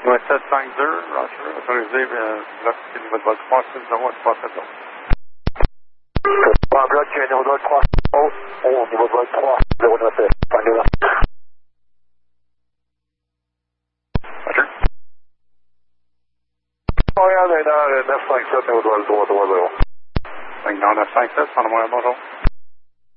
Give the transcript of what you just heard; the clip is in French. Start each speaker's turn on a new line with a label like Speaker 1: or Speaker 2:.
Speaker 1: Ouais, 752, Roger. Autorisé, velocité niveau de vol 360 à 370.
Speaker 2: Bon, bloc, niveau de vol 3, niveau de vol 3, 097, Roger. Montréal, 957, niveau de vol 330.
Speaker 1: 5957, Montréal, bonjour.